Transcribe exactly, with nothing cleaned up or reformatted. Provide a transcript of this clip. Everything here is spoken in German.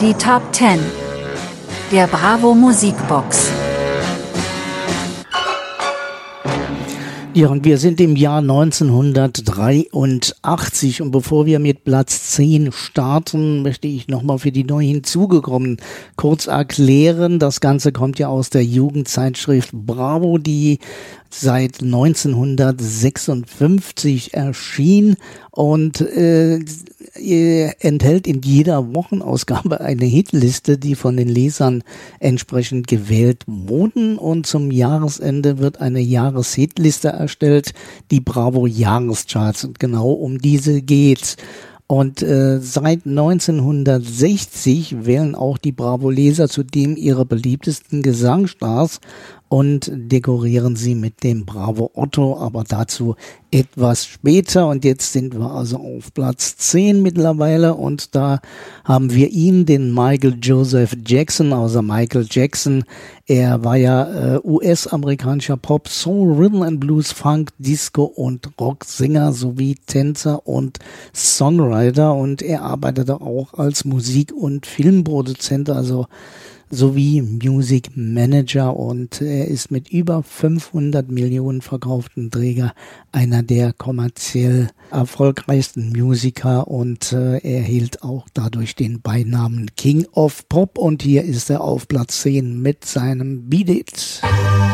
Die Top zehn der Bravo Musikbox. Ja, und wir sind im Jahr neunzehnhundertdreiundachtzig und bevor wir mit Platz zehn starten, möchte ich nochmal für die neu hinzugekommenen kurz erklären. Das Ganze kommt ja aus der Jugendzeitschrift Bravo, die seit neunzehnhundertsechsundfünfzig erschien und äh, enthält in jeder Wochenausgabe eine Hitliste, die von den Lesern entsprechend gewählt wurden, und zum Jahresende wird eine Jahreshitliste erstellt, die Bravo Jahrescharts, und genau um diese geht's. Und äh, seit neunzehnhundertsechzig wählen auch die Bravo-Leser zudem ihre beliebtesten Gesangstars und dekorieren sie mit dem Bravo Otto, aber dazu etwas später. Und jetzt sind wir also auf Platz zehn mittlerweile und da haben wir ihn, den Michael Joseph Jackson, also Michael Jackson. Er war ja äh, U S-amerikanischer Pop, Soul, Rhythm and Blues, Funk, Disco und Rocksänger sowie Tänzer und Songwriter, und er arbeitete auch als Musik- und Filmproduzent, also sowie Music Manager, und er ist mit über fünfhundert Millionen verkauften Träger einer der kommerziell erfolgreichsten Musiker, und äh, er erhielt auch dadurch den Beinamen King of Pop, und hier ist er auf Platz zehn mit seinem Beat It.